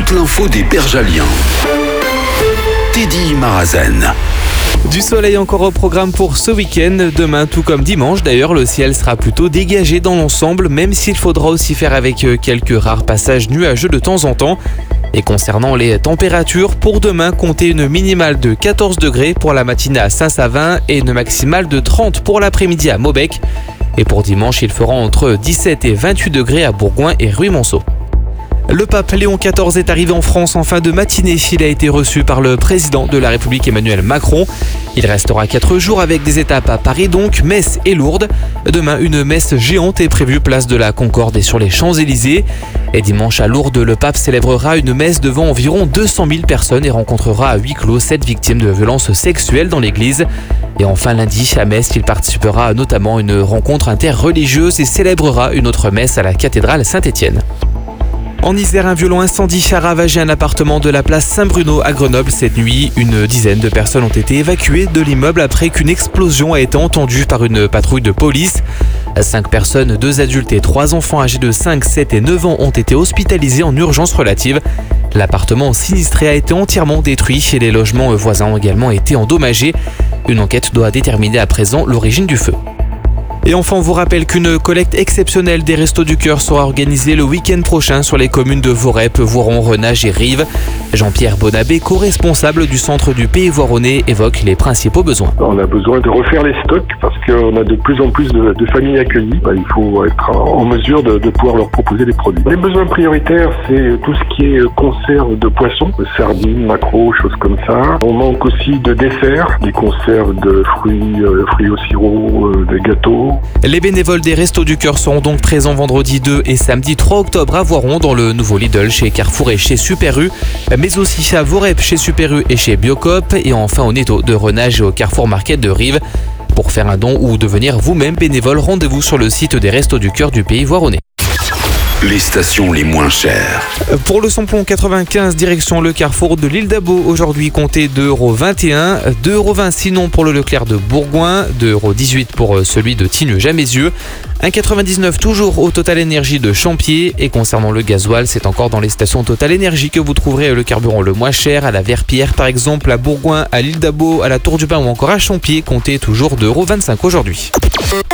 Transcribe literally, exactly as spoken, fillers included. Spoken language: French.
toute l'info des Bergaliens. Teddy Marazen. Du soleil encore au programme pour ce week-end. Demain, tout comme dimanche d'ailleurs, le ciel sera plutôt dégagé dans l'ensemble, même s'il faudra aussi faire avec quelques rares passages nuageux de temps en temps. Et concernant les températures, pour demain, comptez une minimale de quatorze degrés pour la matinée à Saint-Savin et une maximale de trente pour l'après-midi à Maubec. Et pour dimanche, il fera entre dix-sept et vingt-huit degrés à Bourgoin et Ruy-Monceau. Le pape Léon quatorze est arrivé en France en fin de matinée. Il a été reçu par le président de la République Emmanuel Macron. Il restera quatre jours avec des étapes à Paris donc, Metz et Lourdes. Demain, une messe géante est prévue place de la Concorde et sur les Champs-Élysées. Et dimanche à Lourdes, le pape célébrera une messe devant environ deux cent mille personnes et rencontrera à huis clos sept victimes de violences sexuelles dans l'église. Et enfin lundi, à Metz, il participera notamment à une rencontre interreligieuse et célébrera une autre messe à la cathédrale Saint-Étienne. En Isère, un violent incendie a ravagé un appartement de la place Saint-Bruno à Grenoble cette nuit. Une dizaine de personnes ont été évacuées de l'immeuble après qu'une explosion a été entendue par une patrouille de police. Cinq personnes, deux adultes et trois enfants âgés de cinq, sept et neuf ans ont été hospitalisés en urgence relative. L'appartement sinistré a été entièrement détruit et les logements voisins ont également été endommagés. Une enquête doit déterminer à présent l'origine du feu. Et enfin, on vous rappelle qu'une collecte exceptionnelle des Restos du Cœur sera organisée le week-end prochain sur les communes de Vorep, Voiron, Renage et Rives. Jean-Pierre Bonabé, co-responsable du centre du Pays Voironnais, évoque les principaux besoins. On a besoin de refaire les stocks parce qu'on a de plus en plus de, de familles accueillies. Ben, il faut être en mesure de, de pouvoir leur proposer des produits. Les besoins prioritaires, c'est tout ce qui est conserve de poissons, sardines, maquereaux, choses comme ça. On manque aussi de desserts, des conserves de fruits, euh, fruits au sirop, euh, des gâteaux. Les bénévoles des Restos du Cœur seront donc présents vendredi deux et samedi trois octobre à Voiron dans le nouveau Lidl chez Carrefour et chez Super U, mais aussi à Vorep chez Super U et chez Biocoop et enfin au Netto de Renage et au Carrefour Market de Rives. Pour faire un don ou devenir vous-même bénévole, rendez-vous sur le site des Restos du Cœur du Pays Voironnais. Les stations les moins chères. Pour le samplon quatre-vingt-quinze, direction le carrefour de l'île d'Abo, aujourd'hui comptez deux euros vingt et un, deux euros vingt sinon pour le Leclerc de Bourgoin, deux euros dix-huit pour celui de Tignes-Jamézieux, un euro quatre-vingt-dix-neuf toujours au Total Énergie de Champier. Et concernant le gasoil, c'est encore dans les stations Total Énergie que vous trouverez le carburant le moins cher, à la Verpierre par exemple, à Bourgoin, à l'île d'Abo, à la Tour du Pin ou encore à Champier, comptez toujours deux euros vingt-cinq aujourd'hui.